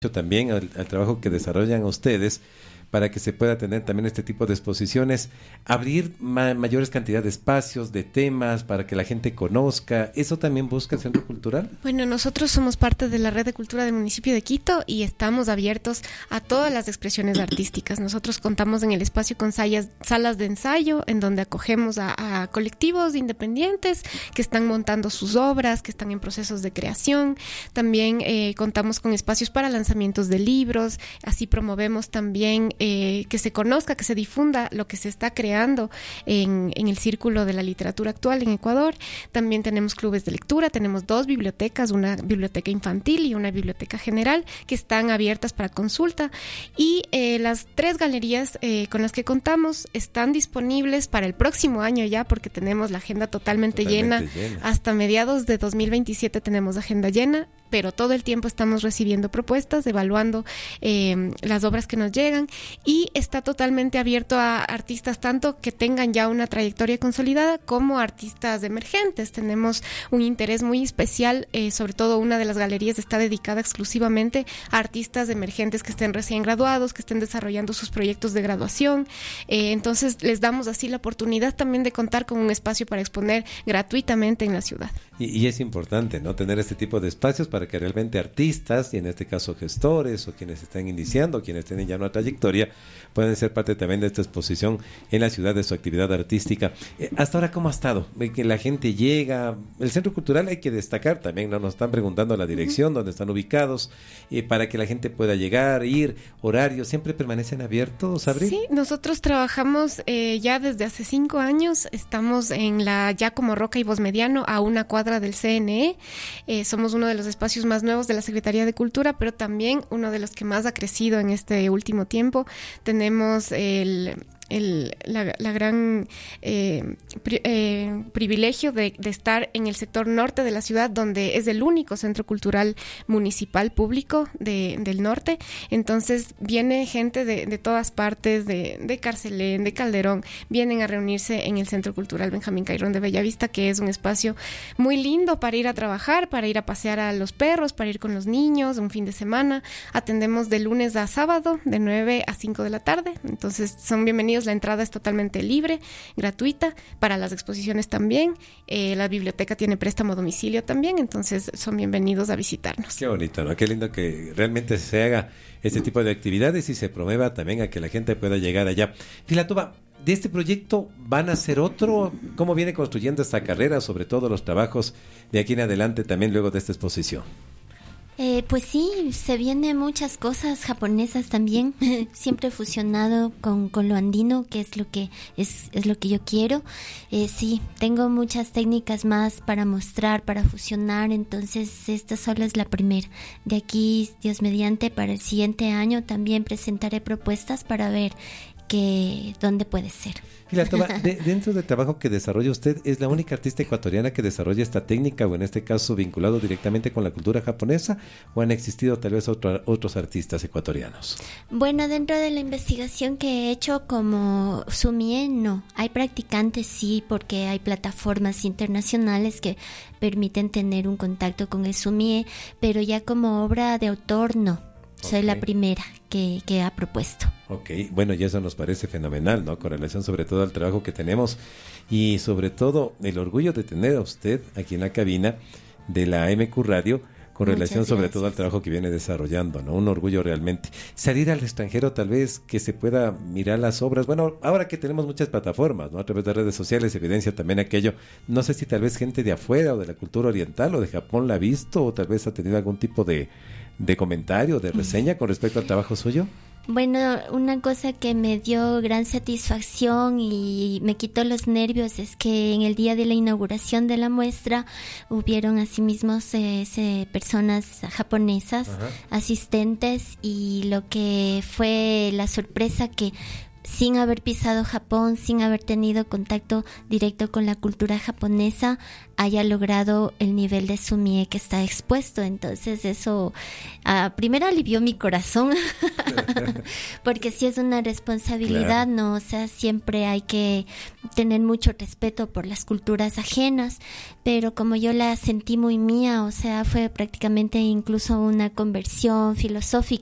también al trabajo que desarrollan ustedes para que se pueda tener también este tipo de exposiciones, abrir mayores cantidades de espacios, de temas, para que la gente conozca. ¿Eso también busca el Centro Cultural? Bueno, nosotros somos parte de la Red de Cultura del Municipio de Quito y estamos abiertos a todas las expresiones artísticas. Nosotros contamos en el espacio con salas de ensayo, en donde acogemos a colectivos independientes que están montando sus obras, que están en procesos de creación. También contamos con espacios para lanzamientos de libros, así promovemos también que se conozca, que se difunda lo que se está creando en el círculo de la literatura actual en Ecuador. También tenemos clubes de lectura, tenemos 2 bibliotecas, una biblioteca infantil y una biblioteca general que están abiertas para consulta, y las 3 galerías con las que contamos están disponibles para el próximo año ya, porque tenemos la agenda totalmente llena. Hasta mediados de 2027 tenemos agenda llena, pero todo el tiempo estamos recibiendo propuestas, evaluando las obras que nos llegan, y está totalmente abierto a artistas tanto que tengan ya una trayectoria consolidada como artistas emergentes. Tenemos un interés muy especial, sobre todo una de las galerías está dedicada exclusivamente a artistas emergentes que estén recién graduados, que estén desarrollando sus proyectos de graduación. Entonces les damos así la oportunidad también de contar con un espacio para exponer gratuitamente en la ciudad. Y es importante, ¿no?, tener este tipo de espacios para que realmente artistas, y en este caso gestores, o quienes están iniciando, quienes tienen ya una trayectoria, pueden ser parte también de esta exposición en la ciudad de su actividad artística. Hasta ahora, ¿cómo ha estado? Que la gente llega, el Centro Cultural hay que destacar también, ¿no? Nos están preguntando la dirección, dónde están ubicados, para que la gente pueda llegar, ir, horarios, ¿siempre permanecen abiertos, Abril? Sí, nosotros trabajamos ya desde hace 5 años, estamos en la Giacomo Roca y Bosmediano, a una cuadra del CNE. Somos uno de los espacios más nuevos de la Secretaría de Cultura, pero también uno de los que más ha crecido en este último tiempo. Tenemos la gran privilegio de estar en el sector norte de la ciudad, donde es el único centro cultural municipal público del norte. Entonces viene gente de todas partes, de Carcelén, de Calderón, vienen a reunirse en el Centro Cultural Benjamín Cairón de Bellavista, que es un espacio muy lindo para ir a trabajar, para ir a pasear a los perros, para ir con los niños un fin de semana. Atendemos de lunes a sábado de 9 a 5 de la tarde, entonces son bienvenidos. La entrada es totalmente libre, gratuita, para las exposiciones también. La biblioteca tiene préstamo a domicilio también, entonces son bienvenidos a visitarnos. Qué bonito, ¿no? Qué lindo que realmente se haga este tipo de actividades y se promueva también a que la gente pueda llegar allá. Filatova, ¿de este proyecto van a hacer otro? ¿Cómo viene construyendo esta carrera, sobre todo los trabajos de aquí en adelante también luego de esta exposición? Pues sí, se vienen muchas cosas japonesas también, siempre fusionado con lo andino, que es lo que yo quiero. Sí, tengo muchas técnicas más para mostrar, para fusionar, entonces esta solo es la primera. De aquí, Dios mediante, para el siguiente año también presentaré propuestas para ver dónde puede ser. Filatova, dentro del trabajo que desarrolla usted, ¿es la única artista ecuatoriana que desarrolla esta técnica, o en este caso vinculado directamente con la cultura japonesa, o han existido tal vez otros artistas ecuatorianos? Bueno, dentro de la investigación que he hecho como sumie, no. Hay practicantes, sí, porque hay plataformas internacionales que permiten tener un contacto con el sumie, pero ya como obra de autor, no. Soy la primera que ha propuesto. Ok, bueno, y eso nos parece fenomenal, ¿no? Con relación sobre todo al trabajo que tenemos, y sobre todo el orgullo de tener a usted aquí en la cabina de la MQ Radio, con relación sobre todo al trabajo que viene desarrollando, ¿no? Un orgullo realmente. Salir al extranjero, tal vez que se pueda mirar las obras. Bueno, ahora que tenemos muchas plataformas, ¿no? A través de redes sociales evidencia también aquello. No sé si tal vez gente de afuera o de la cultura oriental o de Japón la ha visto, o tal vez ha tenido algún tipo de comentario, de reseña con respecto al trabajo suyo. Bueno, una cosa que me dio gran satisfacción y me quitó los nervios es que en el día de la inauguración de la muestra hubieron asimismo personas japonesas, asistentes, y lo que fue la sorpresa que sin haber pisado Japón, sin haber tenido contacto directo con la cultura japonesa, haya logrado el nivel de sumie que está expuesto. Entonces eso primero alivió mi corazón porque sí es una responsabilidad, claro. ¿No? O sea, siempre hay que tener mucho respeto por las culturas ajenas, pero como yo la sentí muy mía, o sea, fue prácticamente incluso una conversión filosófica